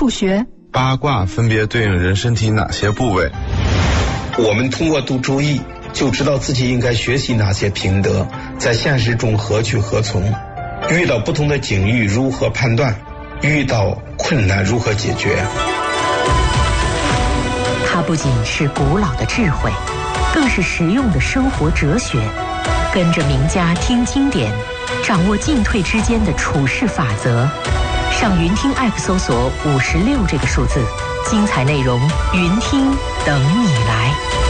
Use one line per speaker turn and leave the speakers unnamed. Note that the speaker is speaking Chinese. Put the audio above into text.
数学。
八卦分别对应人身体哪些部位？
我们通过读周易就知道自己应该学习哪些品德，在现实中何去何从，遇到不同的境遇如何判断，遇到困难如何解决。
它不仅是古老的智慧，更是实用的生活哲学。跟着名家听经典，掌握进退之间的处事法则。上云听 App 搜索56这个数字，精彩内容云听等你来。